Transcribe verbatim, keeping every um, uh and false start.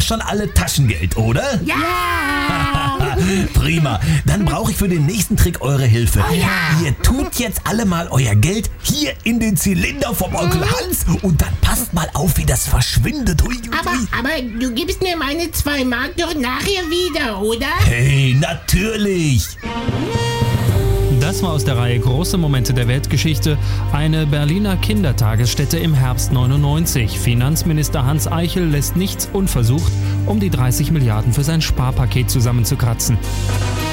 schon alle Taschengeld, oder? Ja! Prima. Dann brauche ich für den nächsten Trick eure Hilfe. Oh ja. Ihr tut jetzt alle mal euer Geld hier in den Zylinder vom Onkel Hans und dann passt mal auf, wie das verschwindet. Ui, ui, Aber, ui. aber du gibst mir meine zwei Mark doch nachher wieder, oder? Hey, natürlich. Das war aus der Reihe Große Momente der Weltgeschichte, eine Berliner Kindertagesstätte im Herbst neunundneunzig. Finanzminister Hans Eichel lässt nichts unversucht, um die dreißig Milliarden für sein Sparpaket zusammenzukratzen.